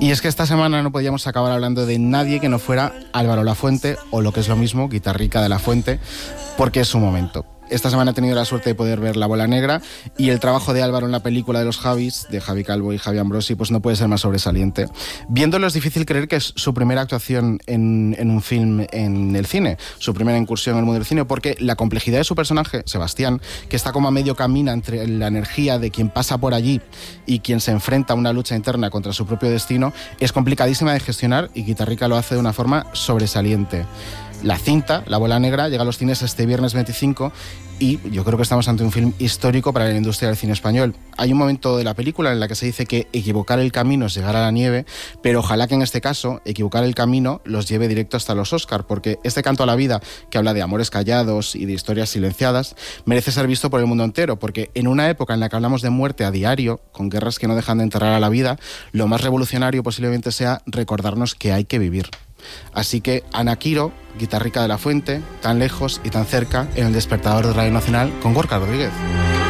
Y es que esta semana no podíamos acabar hablando de nadie que no fuera Álvaro Lafuente, o lo que es lo mismo, Guitarrica de la Fuente, porque es su momento. Esta semana he tenido la suerte de poder ver La Bola Negra, y el trabajo de Álvaro en la película de los Javis, de Javi Calvo y Javi Ambrosi, pues no puede ser más sobresaliente. Viéndolo es difícil creer que es su primera actuación en un film en el cine, su primera incursión en el mundo del cine, porque la complejidad de su personaje, Sebastián, que está como a medio camino entre la energía de quien pasa por allí y quien se enfrenta a una lucha interna contra su propio destino, es complicadísima de gestionar, y Guitarrica lo hace de una forma sobresaliente. La cinta, La Bola Negra, llega a los cines este viernes 25 y yo creo que estamos ante un film histórico para la industria del cine español. Hay un momento de la película en la que se dice que equivocar el camino es llegar a la nieve, pero ojalá que en este caso equivocar el camino los lleve directo hasta los Oscar, porque este canto a la vida, que habla de amores callados y de historias silenciadas, merece ser visto por el mundo entero, porque en una época en la que hablamos de muerte a diario, con guerras que no dejan de enterrar a la vida, lo más revolucionario posiblemente sea recordarnos que hay que vivir. Así que Ana Quiro, Guitarrica de la Fuente, tan lejos y tan cerca, en El Despertador de Radio Nacional con Gorka Rodríguez.